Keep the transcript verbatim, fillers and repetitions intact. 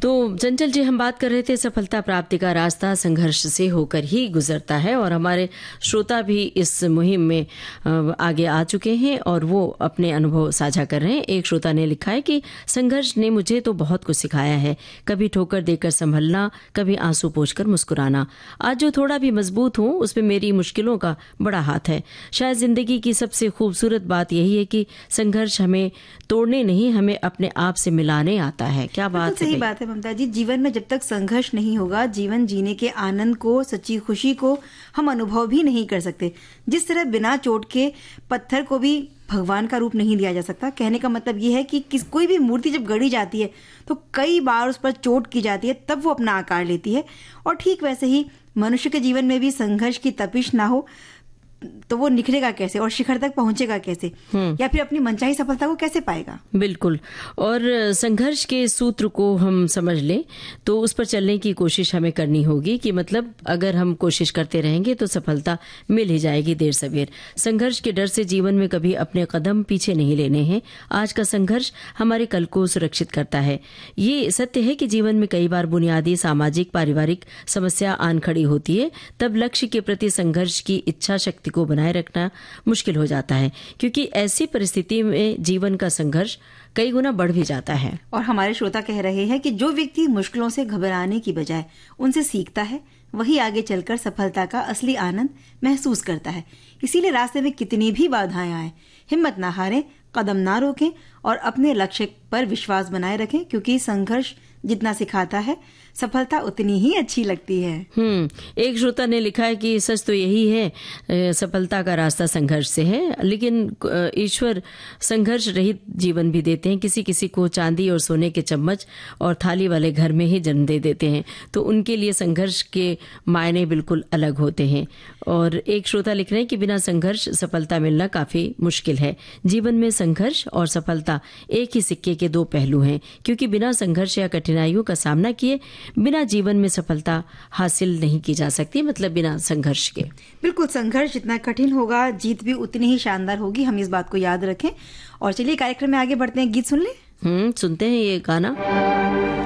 तो चंचल जी, हम बात कर रहे थे सफलता प्राप्ति का रास्ता संघर्ष से होकर ही गुजरता है, और हमारे श्रोता भी इस मुहिम में आगे आ चुके हैं और वो अपने अनुभव साझा कर रहे हैं। एक श्रोता ने लिखा है कि संघर्ष ने मुझे तो बहुत कुछ सिखाया है, कभी ठोकर देकर संभलना, कभी आंसू पोंछकर मुस्कुराना। आज जो थोड़ा भी मजबूत हूँ उसमें मेरी मुश्किलों का बड़ा हाथ है। शायद जिंदगी की सबसे खूबसूरत बात यही है कि संघर्ष हमें तोड़ने नहीं, हमें अपने आप से मिलाने आता है। क्या बात है, सही बात है ममता जी। जीवन में जब तक संघर्ष नहीं होगा, जीवन जीने के आनंद को, सच्ची खुशी को हम अनुभव भी नहीं कर सकते। जिस तरह बिना चोट के पत्थर को भी भगवान का रूप नहीं दिया जा सकता। कहने का मतलब ये है कि किस कोई भी मूर्ति जब गढ़ी जाती है तो कई बार उस पर चोट की जाती है, तब वो अपना आकार लेती है। और ठीक वैसे ही मनुष्य के जीवन में भी संघर्ष की तपिश ना हो तो वो निखरेगा कैसे और शिखर तक पहुंचेगा कैसे, या फिर अपनी मनचाही सफलता को कैसे पाएगा। बिल्कुल। और संघर्ष के सूत्र को हम समझ लें तो उस पर चलने की कोशिश हमें करनी होगी कि मतलब अगर हम कोशिश करते रहेंगे तो सफलता मिल ही जाएगी देर सवेर। संघर्ष के डर से जीवन में कभी अपने कदम पीछे नहीं लेने हैं। आज का संघर्ष हमारे कल को सुरक्षित करता है। ये सत्य है कि जीवन में कई बार बुनियादी सामाजिक पारिवारिक समस्या आन खड़ी होती है, तब लक्ष्य के प्रति संघर्ष की इच्छा शक्ति को बनाए रखना मुश्किल हो जाता है, क्योंकि ऐसी परिस्थिति में जीवन का संघर्ष कई गुना बढ़ भी जाता है। और हमारे श्रोता कह रहे हैं कि जो व्यक्ति मुश्किलों से घबराने की बजाय उनसे सीखता है, वही आगे चलकर सफलता का असली आनंद महसूस करता है। इसीलिए रास्ते में कितनी भी बाधाएं आए, हिम्मत ना हारें, कदम ना रोकें और अपने लक्ष्य पर विश्वास बनाए रखें, क्योंकि संघर्ष जितना सिखाता है सफलता उतनी ही अच्छी लगती है। हम्म एक श्रोता ने लिखा है कि सच तो यही है, सफलता का रास्ता संघर्ष से है, लेकिन ईश्वर संघर्ष रहित जीवन भी देते हैं। किसी किसी को चांदी और सोने के चम्मच और थाली वाले घर में ही जन्म दे देते हैं, तो उनके लिए संघर्ष के मायने बिल्कुल अलग होते हैं। और एक श्रोता लिख रहे हैं कि बिना संघर्ष सफलता मिलना काफी मुश्किल है। जीवन में संघर्ष और सफलता एक ही सिक्के के दो पहलू हैं, क्योंकि बिना संघर्ष या कठिनाइयों का सामना किए बिना जीवन में सफलता हासिल नहीं की जा सकती, मतलब बिना संघर्ष के। बिल्कुल, संघर्ष जितना कठिन होगा जीत भी उतनी ही शानदार होगी। हम इस बात को याद रखें। और चलिए कार्यक्रम में आगे बढ़ते हैं, गीत सुन ले। हम्म सुनते हैं ये गाना।